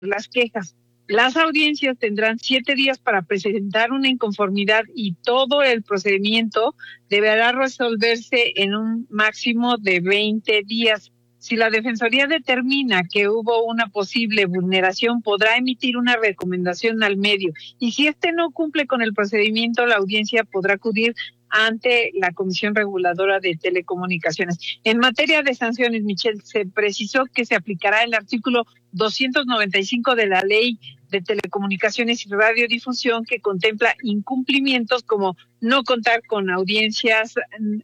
las quejas. Las audiencias tendrán 7 días para presentar una inconformidad y todo el procedimiento deberá resolverse en un máximo de 20 días. Si la Defensoría determina que hubo una posible vulneración, podrá emitir una recomendación al medio. Y si éste no cumple con el procedimiento, la audiencia podrá acudir ante la Comisión Reguladora de Telecomunicaciones. En materia de sanciones, Michelle, se precisó que se aplicará el artículo 295 de la Ley de Telecomunicaciones y Radiodifusión, que contempla incumplimientos como no contar con audiencias,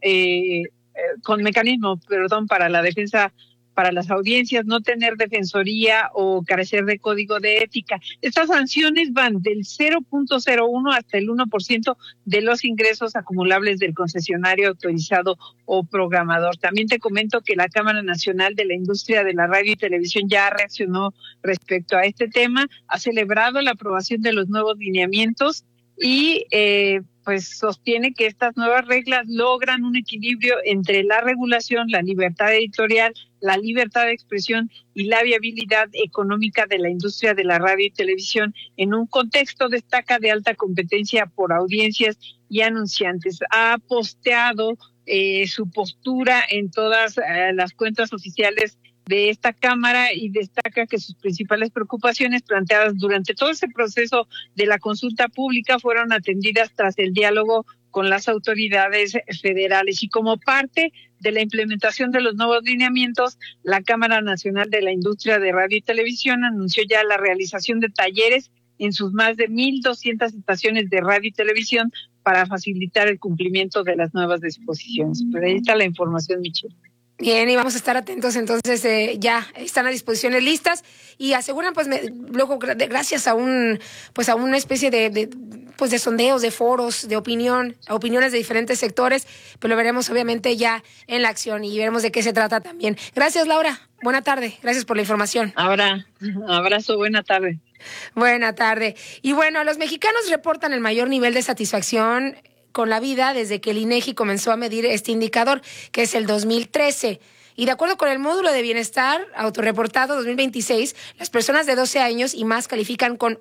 con mecanismos, para la defensa, para las audiencias, no tener defensoría o carecer de código de ética. Estas sanciones van del 0.01 hasta el 1% de los ingresos acumulables del concesionario autorizado o programador. También te comento que la Cámara Nacional de la Industria de la Radio y Televisión ya reaccionó respecto a este tema, ha celebrado la aprobación de los nuevos lineamientos y pues sostiene que estas nuevas reglas logran un equilibrio entre la regulación, la libertad editorial, la libertad de expresión y la viabilidad económica de la industria de la radio y televisión en un contexto, destaca, de alta competencia por audiencias y anunciantes. Ha posteado su postura en todas las cuentas oficiales de esta Cámara y destaca que sus principales preocupaciones planteadas durante todo ese proceso de la consulta pública fueron atendidas tras el diálogo con las autoridades federales. Y como parte de la implementación de los nuevos lineamientos, la Cámara Nacional de la Industria de Radio y Televisión anunció ya la realización de talleres en sus más de 1,200 estaciones de radio y televisión para facilitar el cumplimiento de las nuevas disposiciones. Pero ahí está la información, Michelle. Bien, y vamos a estar atentos, entonces ya están a disposiciones listas y aseguran, pues, luego gracias a a una especie de sondeos, de foros, de opiniones de diferentes sectores, pero lo veremos obviamente ya en la acción y veremos de qué se trata también. Gracias, Laura. Buena tarde. Gracias por la información. Abrazo, buena tarde. Buena tarde. Y bueno, los mexicanos reportan el mayor nivel de satisfacción con la vida desde que el INEGI comenzó a medir este indicador, que es el 2013. Y de acuerdo con el módulo de bienestar autorreportado 2026, las personas de 12 años y más califican con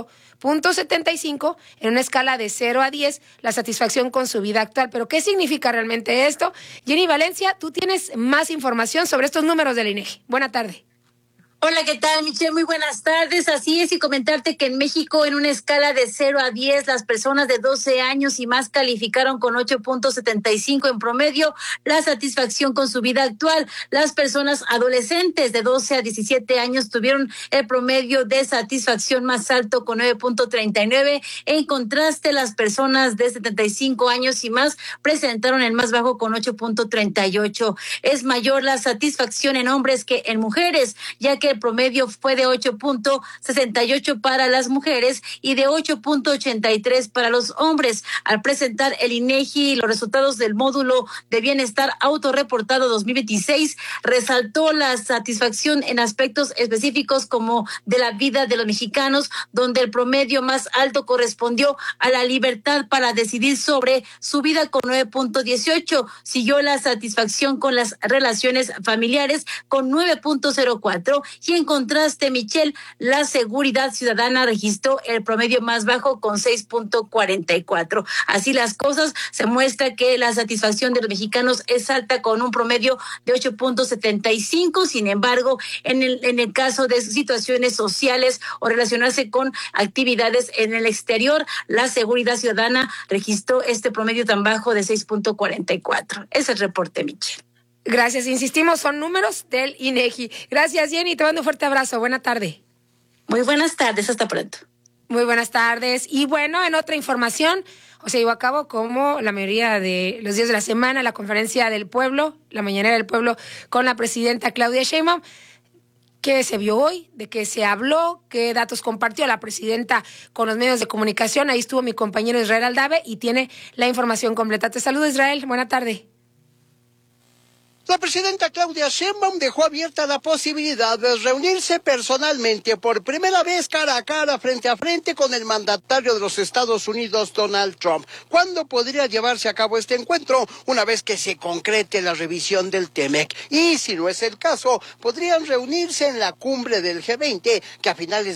8.75 en una escala de 0 a 10 la satisfacción con su vida actual. ¿Pero qué significa realmente esto? Jenny Valencia, tú tienes más información sobre estos números del INEGI. Buena tarde. Hola, ¿qué tal, Michelle? Muy buenas tardes. Así es, y comentarte que en México, en una escala de 0 a 10, las personas de 12 años y más calificaron con 8.75 en promedio la satisfacción con su vida actual. Las personas adolescentes de 12 a 17 años tuvieron el promedio de satisfacción más alto con 9.39. En contraste, las personas de 75 años y más presentaron el más bajo con 8.38. Es mayor la satisfacción en hombres que en mujeres, ya que el promedio fue de 8.68 para las mujeres y de 8.83 para los hombres. Al presentar el INEGI los resultados del módulo de bienestar autorreportado 2026, resaltó la satisfacción en aspectos específicos como de la vida de los mexicanos, donde el promedio más alto correspondió a la libertad para decidir sobre su vida con 9.18. Siguió la satisfacción con las relaciones familiares con 9.04. Y en contraste, Michelle, la seguridad ciudadana registró el promedio más bajo con 6.44. Así las cosas, se muestra que la satisfacción de los mexicanos es alta con un promedio de 8.75. Sin embargo, en el caso de situaciones sociales o relacionarse con actividades en el exterior, la seguridad ciudadana registró este promedio tan bajo de 6.44. Ese es el reporte, Michelle. Gracias, insistimos, son números del INEGI. Gracias, Jenny, te mando un fuerte abrazo. Buena tarde. Muy buenas tardes, hasta pronto. Muy buenas tardes. Y bueno, en otra información, se llevó a cabo, como la mayoría de los días de la semana, la conferencia del pueblo, la mañanera del pueblo, con la presidenta Claudia Sheinbaum. ¿Qué se vio hoy? ¿De qué se habló? ¿Qué datos compartió la presidenta con los medios de comunicación? Ahí estuvo mi compañero Israel Aldave y tiene la información completa. Te saludo, Israel. Buena tarde. La presidenta Claudia Sheinbaum dejó abierta la posibilidad de reunirse personalmente por primera vez cara a cara, frente a frente con el mandatario de los Estados Unidos, Donald Trump. ¿Cuándo podría llevarse a cabo este encuentro? Una vez que se concrete la revisión del TEMEC. Y si no es el caso, podrían reunirse en la cumbre del G20, que a finales